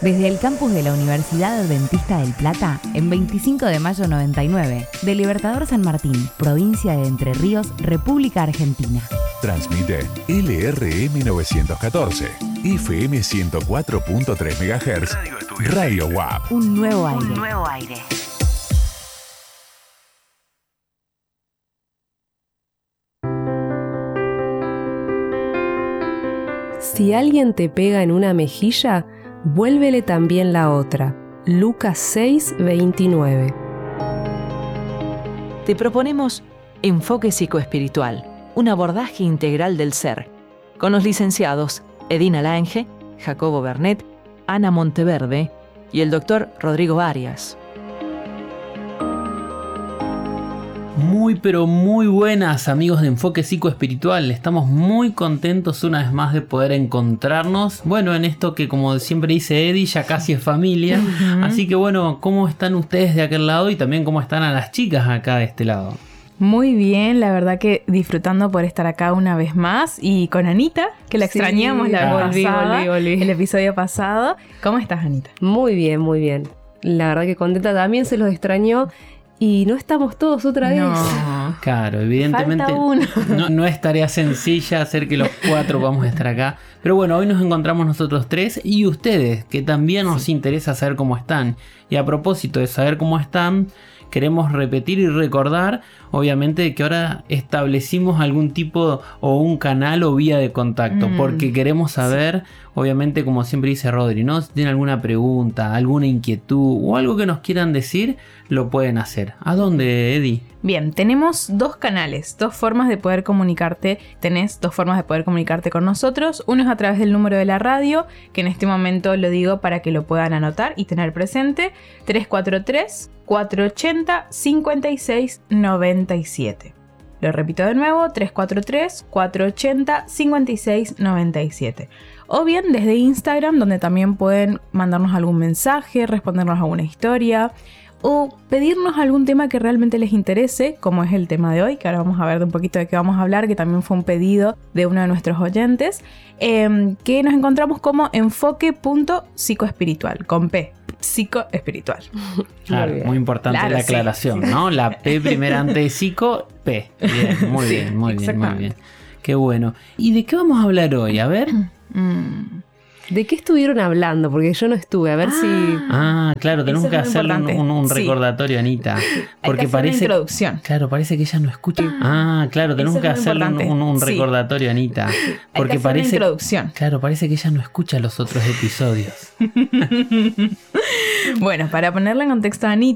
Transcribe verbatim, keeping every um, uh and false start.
Desde el campus de la Universidad Adventista del Plata, en veinticinco de mayo noventa y nueve, de Libertador San Martín, provincia de Entre Ríos, República Argentina. Transmite L R M novecientos catorce, F M ciento cuatro punto tres megahertz, Radio U A P. Un nuevo aire. Un nuevo aire. Si alguien te pega en una mejilla, vuélvele también la otra. Lucas seis, veintinueve. Te proponemos Enfoque Psicoespiritual, un abordaje integral del ser, con los licenciados Edina Lange, Jacobo Bernet, Ana Monteverde y el doctor Rodrigo Arias. Muy pero muy buenas, amigos de Enfoque Psicoespiritual. Estamos muy contentos una vez más de poder encontrarnos. Bueno, en esto que, como siempre dice Eddie, ya casi es familia. Uh-huh. Así que bueno, ¿cómo están ustedes de aquel lado? Y también cómo están a las chicas acá de este lado. Muy bien, la verdad que disfrutando por estar acá una vez más. Y con Anita, que la sí, extrañamos la vez volví, pasada, volví, volví. el episodio pasado. ¿Cómo estás, Anita? Muy bien, muy bien. La verdad que contenta, también se los extrañó. Y no estamos todos otra vez. No, claro, evidentemente falta uno. No, no es tarea sencilla hacer que los cuatro vamos a estar acá. Pero bueno, hoy nos encontramos nosotros tres y ustedes, que también nos sí. interesa saber cómo están. Y a propósito de saber cómo están, queremos repetir y recordar, obviamente, que ahora establecimos algún tipo o un canal o vía de contacto. Mm. Porque queremos saber, sí. obviamente, como siempre dice Rodri, ¿no? Si tienen alguna pregunta, alguna inquietud o algo que nos quieran decir, lo pueden hacer. ¿A dónde, Eddie? Bien, tenemos dos canales, dos formas de poder comunicarte. Tenés dos formas de poder comunicarte con nosotros. Uno es a través del número de la radio, que en este momento lo digo para que lo puedan anotar y tener presente. tres cuatro tres, cuatro ocho cero, cinco seis nueve siete. Lo repito de nuevo, tres cuatro tres, cuatro ocho cero, cinco seis nueve siete. O bien desde Instagram, donde también pueden mandarnos algún mensaje, respondernos alguna historia o pedirnos algún tema que realmente les interese, como es el tema de hoy, que ahora vamos a ver de un poquito de qué vamos a hablar, que también fue un pedido de uno de nuestros oyentes, eh, que nos encontramos como enfoque.psicoespiritual, con P, psicoespiritual. Claro, muy, muy importante claro, la aclaración, sí. ¿no? La P primera antes de psico, P. Bien, muy sí, bien, muy bien, muy bien. Qué bueno. ¿Y de qué vamos a hablar hoy? A ver. Mm. ¿De qué estuvieron hablando? Porque yo no estuve, a ver ah, si... Ah, claro, tenemos que hacerle un, un, un recordatorio, sí. Anita. Porque hay que parece... una introducción. Claro, parece que ella no escucha. Ah, claro, tenemos que hacerle un, un, un recordatorio, sí. Anita. Porque hay que parece... una introducción. Claro, parece que ella no escucha los otros episodios. Bueno, para ponerla en contexto a Anita,